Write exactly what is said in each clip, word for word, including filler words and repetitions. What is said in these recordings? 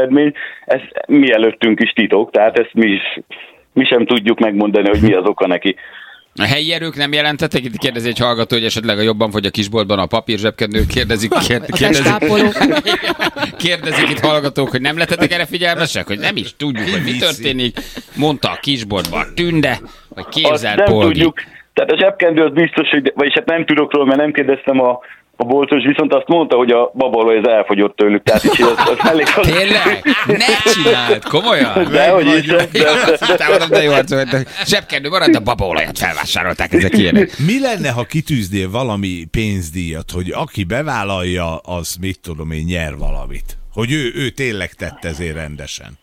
eredmény, ez mi előttünk is titok, tehát ezt mi is, mi sem tudjuk megmondani, hogy mi az oka neki. A helyi erők nem jelentettek? Itt kérdezi egy hallgató, hogy esetleg a jobban fogy a kisboltban a papír zsebkendő. Kérdezik, kérdezik, kérdezik itt hallgatók, hogy nem lettetek erre figyelmesek, hogy nem is tudjuk, hogy mi történik. Mondta a kisboltban a Tünde, vagy képzeld nem Polgi. Tudjuk. Tehát a zsebkendő az biztos, hogy, vagyis hát nem tudok róla, mert nem kérdeztem a A boltos viszont azt mondta, hogy a babaolaj az elfogyott tőlük, tehát így az, az elég... Tényleg? Ne csináld, komolyan? De, hogy is. De, de jó arcú, zsebkendő marad, a babaolajat felvásárolták, ezek ilyenek. Mi lenne, ha kitűznél valami pénzdíjat, hogy aki bevállalja, az mit tudom én, nyer valamit? Hogy ő, ő tényleg tett ezért rendesen.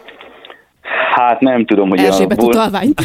Hát nem tudom, hogy... Erzsébet utalványt.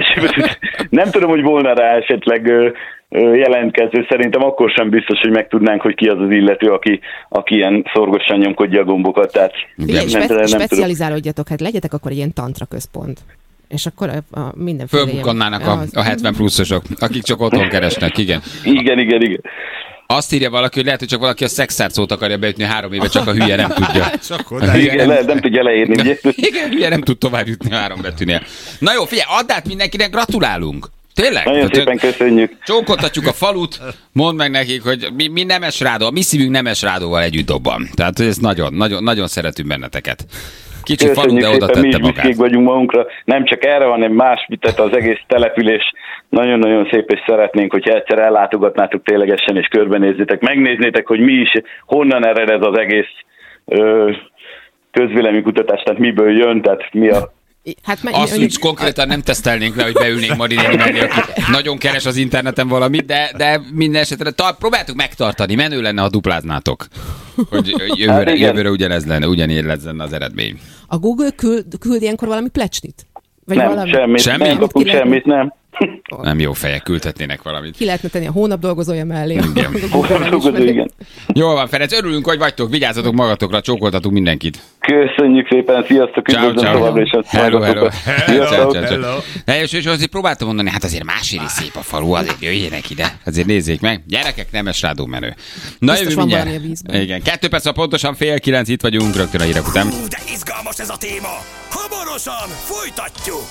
Nem tudom, hogy volna rá esetleg jelentkező. Szerintem akkor sem biztos, hogy megtudnánk, hogy ki az az illető, aki, aki ilyen szorgosan nyomkodja a gombokat. Tehát nem, spe- nem specializálódjatok, hát legyetek akkor egy ilyen tantra központ. És akkor a, a mindenféle... Fölbukkannának a, a hetven pluszosok, akik csak otthon keresnek, igen. Igen, igen, igen. Azt írja valaki, hogy lehet, hogy csak valaki a szexárt szót akarja beütni három éve, csak a hülye nem tudja. A hülye nem, nem, nem tudja leírni. Ugye? Igen, a hülye nem tud tovább jutni a három betűnél. Na jó, figyelj, add át mindenkinek, gratulálunk. Tényleg? Nagyon szépen köszönjük. Csókoltatjuk a falut, mondd meg nekik, hogy mi, mi Nemes Rádó, a mi szívünk Nemes Rádóval együtt dobban. Tehát, hogy ez nagyon, nagyon, nagyon szeretünk benneteket. Kicsi falu, de oda tette magát. Mi is vagyunk magunkra, nem csak erre, hanem más, tehát az egész település nagyon-nagyon szép, és szeretnénk, hogyha egyszer ellátogatnátok ténylegesen, és körbenézzétek, megnéznétek, hogy mi is, honnan ered ez az egész ö, közvéleménykutatás, tehát miből jön, tehát mi a... Hát meg, azt úgy konkrétan nem tesztelnénk le, hogy beülnénk Marinéni mellé, aki nagyon keres az interneten valamit, de, de minden esetre ta, próbáltuk megtartani, menő lenne, ha dupláznátok. Hogy jövőre, hát jövőre ugyanez lenne, ugyanígy lenne az eredmény. A Google küld, küld ilyenkor valami plecsnit? Vagy nem, valami? semmit, Semmi? nem kapunk semmit, nem. Nem jó fejek, küldhetnének valamit. Ki lehetne tenni a hónap dolgozója mellé. Igen. Hónap dolgozó, igen. Jól van, Ferenc, örülünk, hogy vagytok, vigyázzatok magatokra, csókoltatunk mindenkit. Köszönjük szépen, sziasztok, üdvözlöm továbbra is. Hello, hello. Hello, hello. És, és azért próbáltam mondani, hát azért máséri szép a falu, azért jöjjenek ide, azért nézzék meg. Gyerekek, Nemes Rádó menő. Na jövő mindjárt. Igen, kettő perc, a pontosan fél kilenc, itt vagyunk, rögtön a hírek után. Hú, de izgalmas ez a téma. Hamarosan folytatjuk.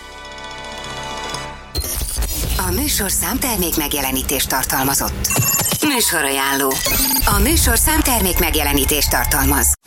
A műsor számtermék megjelenítést tartalmazott. Műsorajánló. A műsor számtermék megjelenítést tartalmaz.